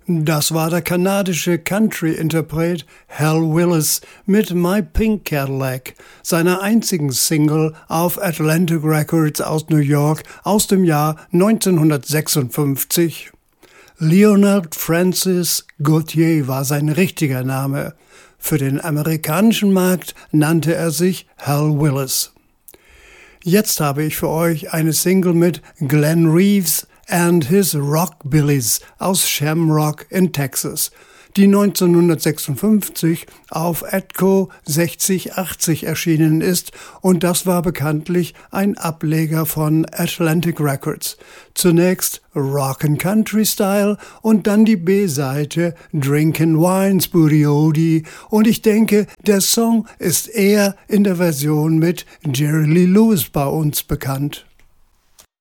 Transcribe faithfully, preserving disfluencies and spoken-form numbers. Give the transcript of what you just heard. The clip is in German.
Das war der kanadische Country-Interpret Hal Willis mit My Pink Cadillac, seiner einzigen Single auf Atlantic Records aus New York aus dem Jahr neunzehnhundertsechsundfünfzig. Leonard Francis Gauthier war sein richtiger Name. Für den amerikanischen Markt nannte er sich Hal Willis. Jetzt habe ich für euch eine Single mit Glenn Reeves and His Rockbillys aus Shamrock in Texas, die neunzehnhundertsechsundfünfzig auf Atco sechzig achtzig erschienen ist, und das war bekanntlich ein Ableger von Atlantic Records. Zunächst Rockin' Country Style und dann die B-Seite Drinkin' Wines Booty-Odie, und ich denke, der Song ist eher in der Version mit Jerry Lee Lewis bei uns bekannt.